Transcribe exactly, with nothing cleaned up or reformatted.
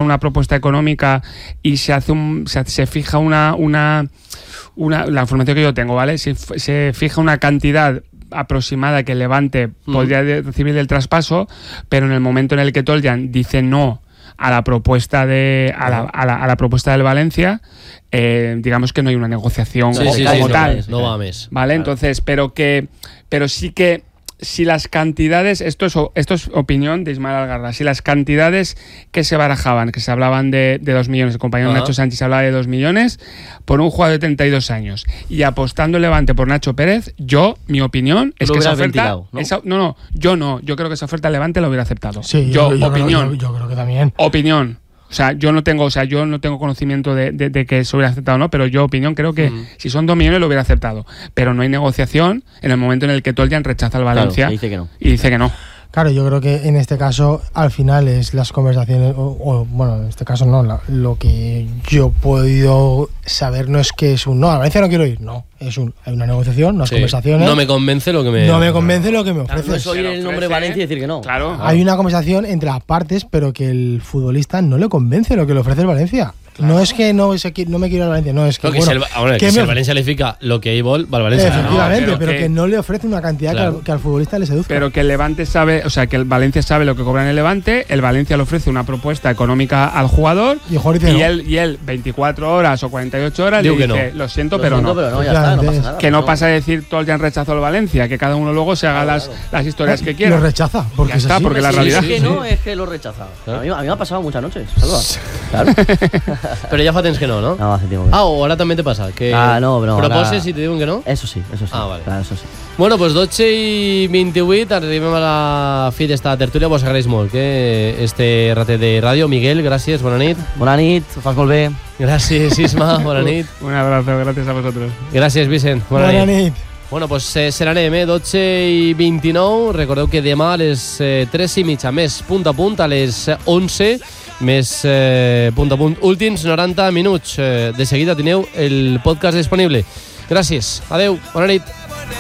una propuesta económica y se hace un, se, se fija una, una, una, la información que yo tengo, ¿vale? Se, se fija una cantidad aproximada que el Levante mm. podría recibir del traspaso, pero en el momento en el que Toljan dice no a la propuesta de a la, a la, a la propuesta del Valencia, eh, digamos que no hay una negociación sí, como, sí, como sí, tal, no va a mes, vale, claro. Entonces, pero que pero sí que si las cantidades, esto es, esto es opinión de Ismael Algarra, si las cantidades que se barajaban, que se hablaban de, de dos millones, el compañero uh-huh. Nacho Sánchez hablaba de dos millones por un jugador de treinta y dos años, y apostando el Levante por Nacho Pérez, yo, mi opinión es que esa oferta, ¿no? Esa, no, no, yo no, yo creo que esa oferta el Levante lo hubiera aceptado. Sí, yo, yo, yo opinión. Creo, yo, yo creo que también. Opinión. O sea, yo no tengo, o sea, yo no tengo conocimiento de, de, de que se hubiera aceptado o no, pero yo opinión creo que mm. si son dos millones lo hubiera aceptado. Pero no hay negociación en el momento en el que Toljan rechaza al Valencia, claro, dice que no. y dice que no. Claro, yo creo que en este caso, al final, es las conversaciones, o, o bueno, en este caso no, la, lo que yo he podido saber no es que es un no, a Valencia no quiero ir, no, es un, hay una negociación, unas sí. conversaciones. No me convence lo que me... No me convence lo que me ofreces. Claro, no es oír el nombre Valencia y decir que no. Claro. Hay claro. una conversación entre las partes, pero que el futbolista no le convence lo que le ofrece el Valencia. Claro. No es que no, es que no me quiero al Valencia, no, es que, no, que bueno, si el, ahora, que que si me... el Valencia le fica lo que hay vol, va al Valencia. Efectivamente, no, pero, pero que... que no le ofrece una cantidad claro. que, al, que al futbolista le seduzca. Pero que el Levante sabe, o sea, que el Valencia sabe lo que cobra en el Levante, el Valencia le ofrece una propuesta económica al jugador y, el y, no. él, y él veinticuatro horas o cuarenta y ocho horas Digo le dice, no. lo siento, lo pero siento, no. Pero no, ya está, no pasa nada, que no, no pasa a decir Toljan rechazó al Valencia, que cada uno luego se haga claro, las, claro. las historias eh, que quiera. Lo rechaza, porque ya está, así. porque la sí, realidad es que sí, no, sí. es que lo rechaza. A mí, a mí me ha pasado muchas noches, Salva. Claro. Pero ya fa temps que no, no? No, hace tiempo que no. Ah, o ahora también te pasa, que ah, no, no, proposes ahora... y te diuen que no? Eso sí, eso sí. Ah, vale. Claro, eso sí. Bueno, pues dotze i vint-i-vuit, arribem a la fi d'esta tertúlia. Vos agraeix molt que este ratet de ràdio. Miguel, gràcies, bona nit. Bona nit, ho fas molt bé. Gràcies, Isma, bona nit. Un abrazo, gracias a vosotros. Gràcies, Vicent, bona, bona nit. nit. Bueno, pues eh, se n'anem, eh? dotze i vint-i-nou. Recordeu que demà a les eh, tres i mitja, més punt a punt, a les onze, més eh, punt a punt. Últims noranta minuts. Eh, de seguida teniu el podcast disponible. Gràcies, adeu, bona nit.